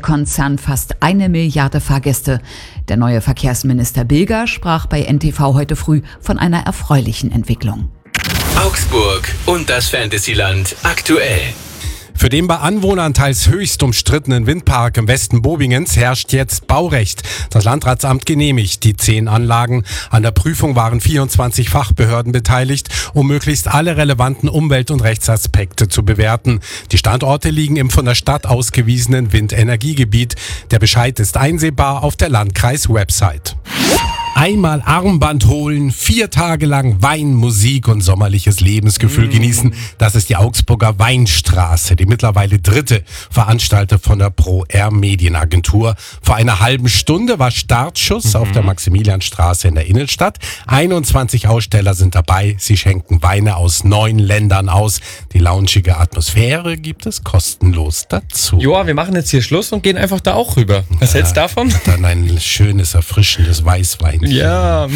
Logistikkonzern fast 1 Milliarde Fahrgäste. Der neue Verkehrsminister Bilger sprach bei NTV heute früh von einer erfreulichen Entwicklung. Augsburg und das Fantasyland aktuell. Für den bei Anwohnern teils höchst umstrittenen Windpark im Westen Bobingens herrscht jetzt Baurecht. Das Landratsamt genehmigt die 10 Anlagen. An der Prüfung waren 24 Fachbehörden beteiligt, um möglichst alle relevanten Umwelt- und Rechtsaspekte zu bewerten. Die Standorte liegen im von der Stadt ausgewiesenen Windenergiegebiet. Der Bescheid ist einsehbar auf der Landkreis-Website. Einmal Armband holen, 4 Tage lang Wein, Musik und sommerliches Lebensgefühl genießen. Das ist die Augsburger Weinstraße, die mittlerweile 3. Veranstalter von der Pro-R Medienagentur. Vor einer halben Stunde war Startschuss auf der Maximilianstraße in der Innenstadt. 21 Aussteller sind dabei. Sie schenken Weine aus 9 Ländern aus. Die loungige Atmosphäre gibt es kostenlos dazu. Joa, wir machen jetzt hier Schluss und gehen einfach da auch rüber. Was hältst du davon? Dann ein schönes, erfrischendes Weißwein. Ja,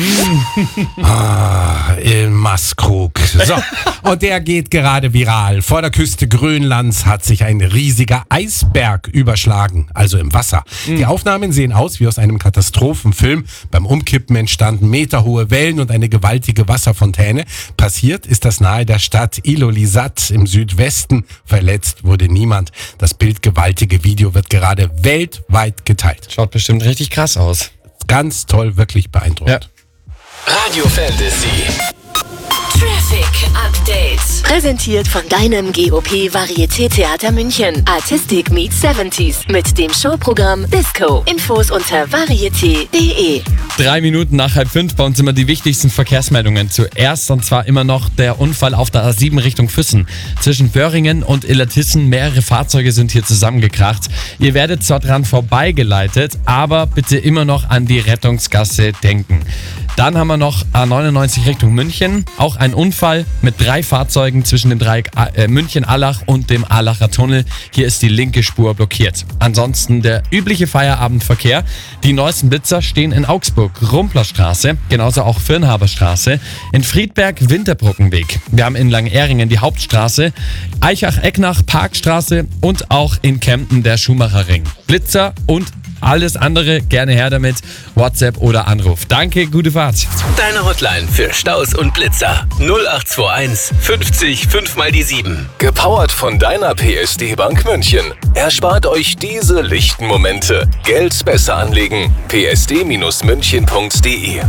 El Maskrug. So, und der geht gerade viral. Vor der Küste Grönlands hat sich ein riesiger Eisberg überschlagen, also im Wasser. Die Aufnahmen sehen aus wie aus einem Katastrophenfilm. Beim Umkippen entstanden meterhohe Wellen und eine gewaltige Wasserfontäne. Passiert ist das nahe der Stadt Ilulissat im Südwesten. Verletzt wurde niemand. Das bildgewaltige Video wird gerade weltweit geteilt. schaut bestimmt richtig krass aus. Ganz toll, wirklich beeindruckend. Radio Fantasy. Traffic Update. Präsentiert von deinem GOP Varieté-Theater München. Artistic meets 70s mit dem Showprogramm Disco. Infos unter varieté.de. 3 Minuten nach 4:30 bei uns immer die wichtigsten Verkehrsmeldungen. Zuerst, und zwar immer noch der Unfall auf der A7 Richtung Füssen. Zwischen Böhringen und Illertissen, mehrere Fahrzeuge sind hier zusammengekracht. Ihr werdet zwar dran vorbeigeleitet, aber bitte immer noch an die Rettungsgasse denken. Dann haben wir noch A99 Richtung München. Auch ein Unfall mit 3 Fahrzeugen zwischen dem Dreieck München-Allach und dem Allacher Tunnel. Hier ist die linke Spur blockiert. Ansonsten der übliche Feierabendverkehr. Die neuesten Blitzer stehen in Augsburg, Rumplerstraße, genauso auch Firnhaberstraße. In Friedberg Winterbrückenweg. Wir haben in Langeeringen die Hauptstraße, Eichach-Ecknach Parkstraße und auch in Kempten der Schumacherring. Blitzer und alles andere gerne her damit. WhatsApp oder Anruf. Danke, gute Fahrt. Deine Hotline für Staus und Blitzer 0821 50 5 mal die 7. Gepowert von deiner PSD Bank München. Erspart euch diese lichten Momente. Geld besser anlegen. psd-münchen.de